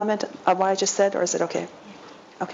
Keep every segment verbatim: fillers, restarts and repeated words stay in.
comment on what I just said, or is it okay? Okay.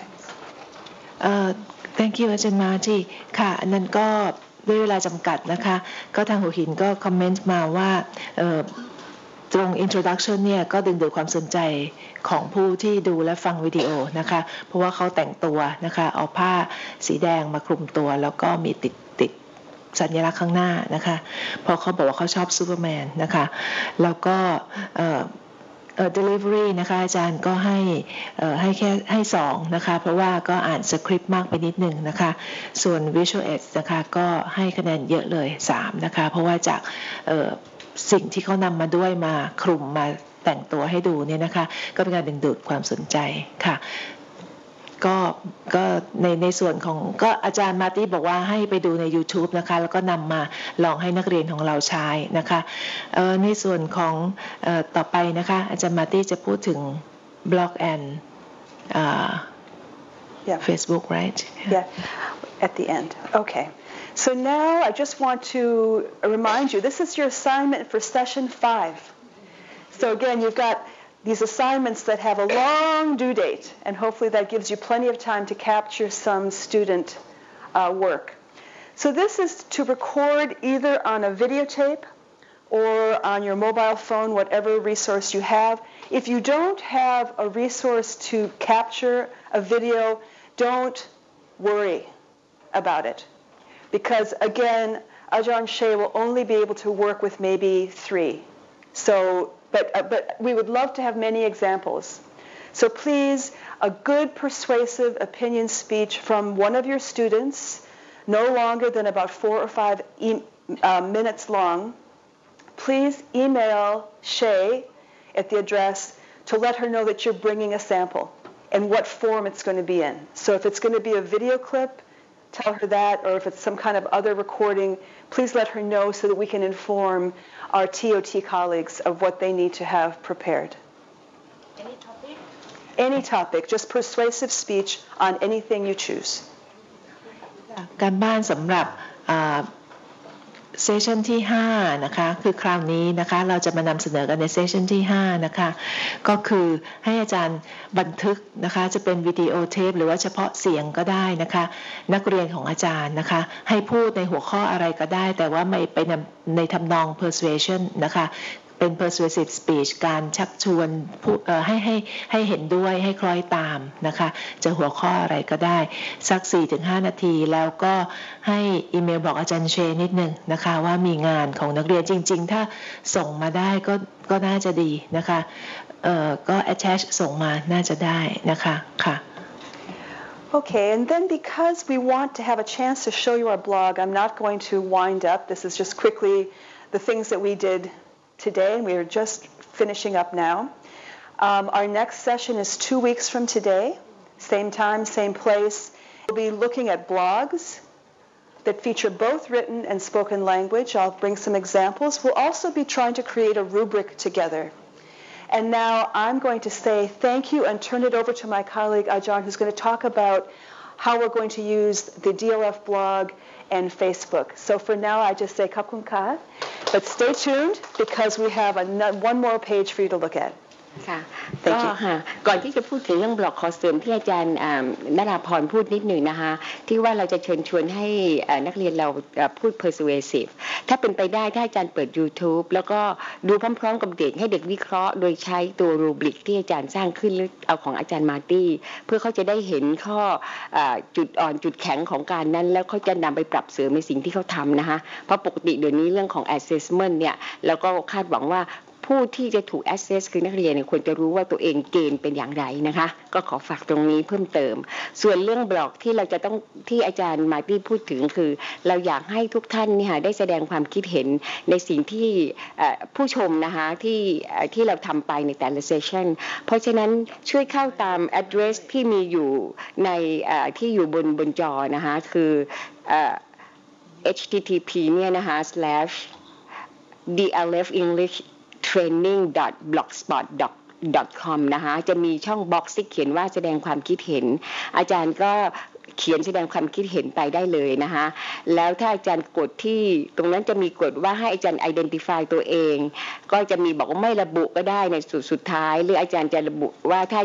Uh, thank you อาจารย์มาที่ค่ะอันนั้นก็ด้วยเวลาจำกัดนะคะก็ทางหัวหินก็คอมเมนต์มาว่าตรง introduction เนี่ยก็ดึงดูดความสนใจของผู้ที่ดูและฟังวิดีโอนะคะเพราะว่าเขาแต่งตัวนะคะเอาผ้าสีแดงมาคลุมตัวแล้วก็มีติดติดสัญลักษณ์ข้างหน้านะคะเพราะเขาบอกว่าเขาชอบซูเปอร์แมนนะคะแล้วก็เอ่อเอ่อ delivery นะคะอาจารย์ก็ให้เอ่อให้แค่ให้สองนะคะเพราะว่าก็อ่านสคริปต์มากไปนิดนึงนะคะส่วน visual aids นะคะก็ให้คะแนนเยอะเลยสามนะคะเพราะว่าจากเอ่อสิ่งที่เขานำมาด้วยมาคลุมมาแต่งตัวให้ดูเนี่ยนะคะก็เป็นการดึงดูดความสนใจค่ะก็ก็ในในส่วนของก็อาจารย์มาร์ตี้บอกว่าให้ไปดูใน YouTube นะคะแล้วก็นำมาลองให้นักเรียนของเราใช้นะคะเอ่อในส่วนของเอ่อต่อไปนะคะอาจารย์มาร์ตี้จะพูดถึง blog and uh, yeah. Facebook right yeah at the end okay so now I just want to remind you this is your assignment for session five so again you've got these assignments that have a long due date, and hopefully that gives you plenty of time to capture some student uh, work. So this is to record either on a videotape or on your mobile phone, whatever resource you have. If you don't have a resource to capture a video, don't worry about it. Because again, Ajahn Shea will only be able to work with maybe three. So But, uh, but we would love to have many examples. So please, a good persuasive opinion speech from one of your students, no longer than about four or five e- uh, minutes long. Please email Shay at the address to let her know that you're bringing a sample and what form it's going to be in. So if it's going to be a video clip, tell her that, or if it's some kind of other recording, please let her know so that we can inform our T O T colleagues of what they need to have prepared. Any topic? Any topic, just persuasive speech on anything you choose. การบ้านสำหรับเซสชันที่ห้านะคะคือคราวนี้นะคะเราจะมานำเสนอกันในเซสชันที่ห้านะคะก็คือให้อาจารย์บันทึกนะคะจะเป็นวิดีโอเทปหรือว่าเฉพาะเสียงก็ได้นะคะนักเรียนของอาจารย์นะคะให้พูดในหัวข้ออะไรก็ได้แต่ว่าไม่ไปในทำนอง persuasion นะคะเป็น persuasive speech การชักชวนให้ให้ให้เห็นด้วยให้คล้อยตามนะคะจะหัวข้ออะไรก็ได้สัก สี่ถึงห้า นาทีแล้วก็ให้อีเมลบอกอาจารย์เชนิดนึงนะคะว่ามีงานของนักเรียนจริงๆถ้าส่งมาได้ก็ก็น่าจะดีนะคะเอ่อก็ attach ส่งมาน่าจะได้นะคะค่ะ Okay, and then because we want to have a chance to show you our blog, I'm not going to wind up. This is just quickly the things that we did today, and we are just finishing up now. Um, our next session is two weeks from today, same time, same place. We'll be looking at blogs that feature both written and spoken language. I'll bring some examples. We'll also be trying to create a rubric together. And now I'm going to say thank you and turn it over to my colleague Ajahn, who's going to talk about how we're going to use the D L F blog and Facebook. So for now, I just say Kapkun Ka, but stay tuned because we have a, one more page for you to look at. ค่ะก็ก่อนที่จะพูดถึงเรื่องบล็อกขอเสริมที่อาจารย์นราพรพูดนิดหนึ่งนะคะที่ว่าเราจะเชิญชวนให้นักเรียนเราพูด persuasive ถ้าเป็นไปได้ถ้าอาจารย์เปิด YouTube แล้วก็ดูพร้อมๆกับเด็กให้เด็กวิเคราะห์โดยใช้ตัวรูบริกที่อาจารย์สร้างขึ้นหรือเอาของอาจารย์มาร์ตี้เพื่อเขาจะได้เห็นข้อจุดอ่อนจุดแข็งของการนั้นแล้วเขาจะนำไปปรับเสริมในสิ่งที่เขาทำนะคะเพราะปกติเดี๋ยวนี้เรื่องของ assessment เนี่ยแล้วก็คาดหวังว่าผู้ที่จะถูก assess คือนักเรียนเนี่ยควรจะรู้ว่าตัวเองเกณฑ์เป็นอย่างไรนะคะก็ขอฝากตรงนี้เพิ่มเติมส่วนเรื่องบล็อกที่เราจะต้องที่อาจารย์มาร์ตี้พูดถึงคือเราอยากให้ทุกท่านเนี่ยได้แสดงความคิดเห็นในสิ่งที่ผู้ชมนะคะที่ที่เราทำไปในแต่ละเซสชั่นเพราะฉะนั้นช่วยเข้าตาม address ที่มีอยู่ในที่อยู่บนบนจอนะคะคือ เอช ที ที พี เนี่ยนะคะ slash ดี แอล เอฟ English training dot blogspot dot com นะคะจะมีช่องบ็อกซ์ที่เขียนว่าแสดงความคิดเห็นอาจารย์ก็เขียนแสดงความคิดเห็นไปได้เลยนะคะแล้วถ้าอาจารย์กดที่ตรงนั้นจะมีกดว่าให้อาจารย์ identify ตัวเองก็จะมีบอกว่าไม่ระบุก็ได้ในสุดสุดท้ายหรืออาจารย์จะระบุว่าถ้า